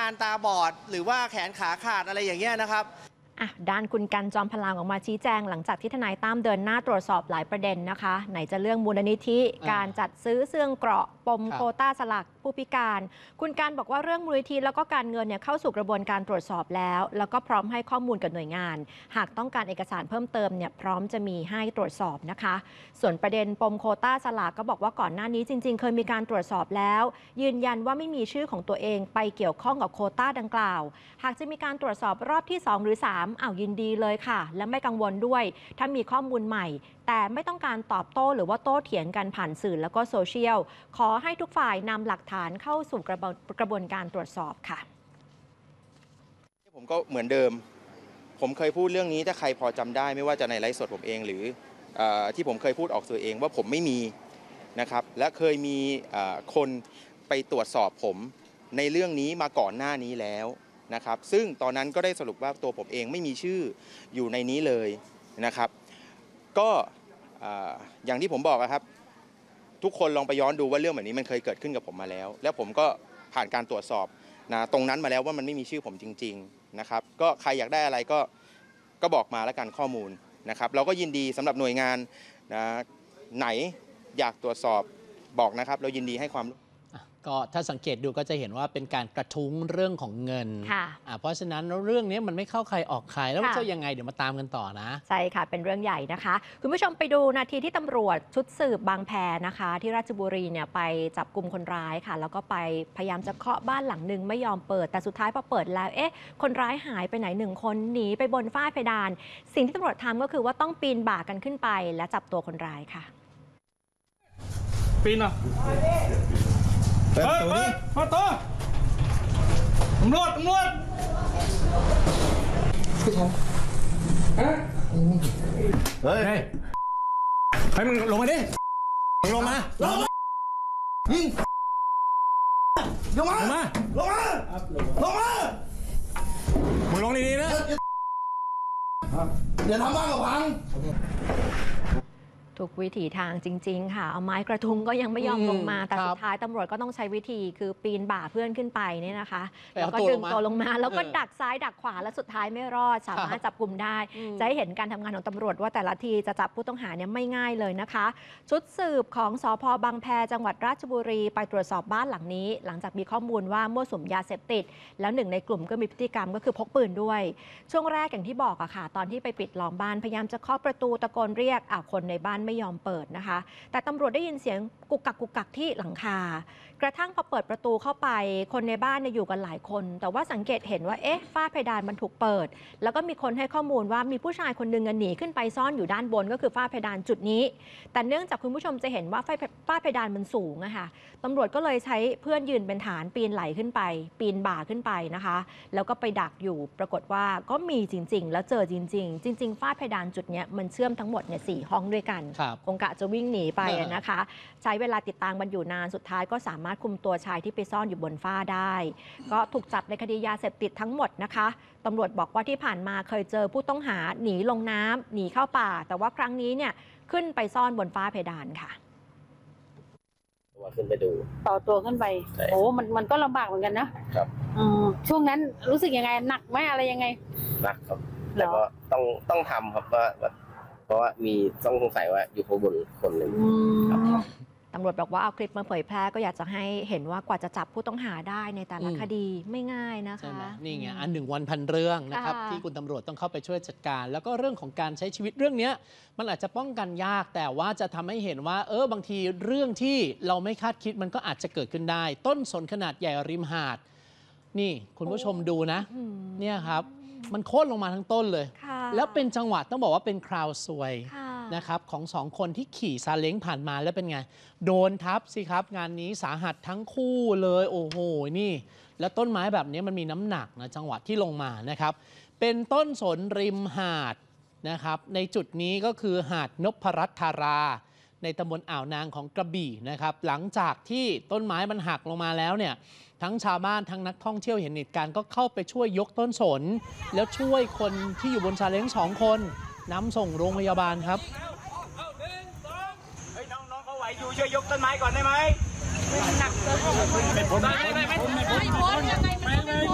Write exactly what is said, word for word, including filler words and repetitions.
การตาบอดหรือว่าแขนขาขาดอะไรอย่างเงี้ยนะครับอ่ะด้านคุณกันจอมพลังออกมาชี้แจงหลังจากที่ทนายตั้มเดินหน้าตรวจสอบหลายประเด็นนะคะไหนจะเรื่องมูลนิธิการจัดซื้อเสื้อเกราะปมโควต้าสลากผู้พิการคุณกันบอกว่าเรื่องมูลนิธิแล้วก็การเงินเนี่ยเข้าสู่กระบวนการตรวจสอบแล้วแล้วก็พร้อมให้ข้อมูลกับหน่วยงานหากต้องการเอกสารเพิ่มเติมเนี่ยพร้อมจะมีให้ตรวจสอบนะคะส่วนประเด็นปมโควต้าสลากก็บอกว่าก่อนหน้านี้จริงๆเคยมีการตรวจสอบแล้วยืนยันว่าไม่มีชื่อของตัวเองไปเกี่ยวข้องกับโควต้าดังกล่าวหากจะมีการตรวจสอบรอบที่สองหรือสามอ้าวยินดีเลยค่ะและไม่กังวลด้วยถ้ามีข้อมูลใหม่แต่ไม่ต้องการตอบโต้หรือว่าโต้เถียงกันผ่านสื่อแล้วก็โซเชียลขอให้ทุกฝ่ายนำหลักฐานเข้าสู่กระบวนกระบวนการตรวจสอบค่ะผมก็เหมือนเดิมผมเคยพูดเรื่องนี้ถ้าใครพอจำได้ไม่ว่าจะในไลฟ์สดผมเองหรือที่ผมเคยพูดออกสื่อเองว่าผมไม่มีนะครับและเคยมีคนไปตรวจสอบผมในเรื่องนี้มาก่อนหน้านี้แล้วนะครับซึ่งตอนนั้นก็ได้สรุปว่าตัวผมเองไม่มีชื่ออยู่ในนี้เลยนะครับก็อย่างที่ผมบอกครับทุกคนลองไปย้อนดูว่าเรื่องแบบนี้มันเคยเกิดขึ้นกับผมมาแล้วแล้วผมก็ผ่านการตรวจสอบนะตรงนั้นมาแล้วว่ามันไม่มีชื่อผมจริงๆนะครับก็ใครอยากได้อะไรก็ก็บอกมาแล้วกันข้อมูลนะครับเราก็ยินดีสำหรับหน่วยงานนะไหนอยากตรวจสอบบอกนะครับเรายินดีให้ความก็ถ้าสังเกตดูก็จะเห็นว่าเป็นการกระทุ้งเรื่องของเงินเพราะฉะนั้นเรื่องนี้มันไม่เข้าใครออกใครแล้วจะยังไงเดี๋ยวมาตามกันต่อนะใช่ค่ะเป็นเรื่องใหญ่นะคะคุณผู้ชมไปดูนาทีที่ตำรวจชุดสืบบางแพนะคะที่ราชบุรีเนี่ยไปจับกลุ่มคนร้ายค่ะแล้วก็ไปพยายามจะเคาะบ้านหลังหนึ่งไม่ยอมเปิดแต่สุดท้ายพอเปิดแล้วเอ๊ะคนร้ายหายไปไหนหนึ่งคนหนีไปบนฝ้าเพดานสิ่งที่ตำรวจทำก็คือว่าต้องปีนบ่ากันขึ้นไปและจับตัวคนร้ายค่ะปีนอ่ะเฮ้ยเฮ้ยมาต่อตำรวจตำรวจพี่ทำฮะเฮ้ยให้มึงลงมาดิมึงลงมาลงมายิงลงมาลงมาลงมาลงมามึงลงดีๆนะเดี๋ยวทำบ้านกับพังทุกวิถีทางจริงๆค่ะเอาไม้กระทุ้งก็ยังไม่ยอมลงมาแต่สุดท้ายตำรวจก็ต้องใช้วิธีคือปีนบ่าเพื่อนขึ้นไปเนี่ยนะคะแล้วก็ดึงตัวลงมาแล้วก็ดักซ้ายดักขวาแล้วสุดท้ายไม่รอดสามารถจับกลุ่มได้จะให้เห็นการทำงานของตำรวจว่าแต่ละทีจะจับผู้ต้องหาเนี่ยไม่ง่ายเลยนะคะชุดสืบของสภ.บางแพจังหวัดราชบุรีไปตรวจสอบบ้านหลังนี้หลังจากมีข้อมูลว่ามั่วสุมยาเสพติดแล้วหนึ่งในกลุ่มก็มีพฤติกรรมก็คือพกปืนด้วยช่วงแรกอย่างที่บอกอะค่ะตอนที่ไปปิดล้อมบ้านพยายามจะเคาะประตูตะโกนเรียกอ้าวคนในบ้านไม่ยอมเปิดนะคะแต่ตำรวจได้ยินเสียงกุกกักกุกกักที่หลังคากระทั่งพอเปิดประตูเข้าไปคนในบ้านเนี่ยอยู่กันหลายคนแต่ว่าสังเกตเห็นว่าเอ๊ะฝ้าเพดานมันถูกเปิดแล้วก็มีคนให้ข้อมูลว่ามีผู้ชายคนหนึ่งหนีขึ้นไปซ่อนอยู่ด้านบนก็คือฝ้าเพดานจุดนี้แต่เนื่องจากคุณผู้ชมจะเห็นว่าฝ้าเพดานมันสูงอะค่ะตำรวจก็เลยใช้เพื่อนยืนเป็นฐานปีนไหลขึ้นไปปีนบ่าขึ้นไปนะคะแล้วก็ไปดักอยู่ปรากฏว่าก็มีจริงๆแล้วเจอจริงๆจริงๆฝ้าเพดานจุดนี้มันเชื่อมทั้งหมดเนี่ยสี่ห้องด้วยกันคงกะจะวิ่งหนีไปนะคะใช้เวลาติดตามกันอยู่นานสุดท้ายก็สามารถคุมตัวชายที่ไปซ่อนอยู่บนฝ้าได้ก็ถูกจับในคดียาเสพติดทั้งหมดนะคะตำรวจบอกว่าที่ผ่านมาเคยเจอผู้ต้องหาหนีลงน้ำหนีเข้าป่าแต่ว่าครั้งนี้เนี่ยขึ้นไปซ่อนบนฝ้าเพดานค่ะตัวขึ้นไปดูต่อตัวขึ้นไปโอ้มันมันก็ลำบากเหมือนกันนะครับช่วงนั้นรู้สึกยังไงหนักไหมอะไรยังไงหนักครับแล้วก็ต้องต้องทำครับว่าเพราะว่ามีต้องสงสัยว่าอยู่ข้างบนคนหนึ่งตำรวจบอกว่าเอาคลิปมาเผยแพร่ก็อยากจะให้เห็นว่ากว่าจะจับผู้ต้องหาได้ในแต่ละคดีไม่ง่ายนะคะนี่ไงอันหนึ่งวันพันเรื่องนะครับที่คุณตำรวจต้องเข้าไปช่วยจัดการแล้วก็เรื่องของการใช้ชีวิตเรื่องนี้มันอาจจะป้องกันยากแต่ว่าจะทำให้เห็นว่าเออบางทีเรื่องที่เราไม่คาดคิดมันก็อาจจะเกิดขึ้นได้ต้นสนขนาดใหญ่ริมหาดนี่คุณผู้ชมดูนะเนี่ยครับมันโค่นลงมาทั้งต้นเลยแล้วเป็นจังหวะต้องบอกว่าเป็นคราวซวยนะครับของสองคนที่ขี่ซาเล้งผ่านมาแล้วเป็นไงโดนทับสิครับงานนี้สาหัสทั้งคู่เลยโอ้โหนี่แล้วต้นไม้แบบนี้มันมีน้ำหนักนะจังหวะที่ลงมานะครับเป็นต้นสนริมหาดนะครับในจุดนี้ก็คือหาดนพรัตน์ธาราในตำบลอ่าวนางของกระบี่นะครับหลังจากที่ต้นไม้มันหักลงมาแล้วเนี่ยทั้งชาวบ้านทั้งนักท่องเที่ยวเห็นเหตุการณ์ก็เข้าไปช่วยยกต้นสนแล้วช่วยคนที่อยู่บนซาเล้งสองคนนำส่งโรงพยาบาลครับเฮ้ยน้องๆเขาไหวอยู่ช่วยยกต้นไม้ก่อนได้ไหมหนักเกินไม่พ้นไม่พ้นไม่พ้นไม่พ้นยังไงไม่พ้น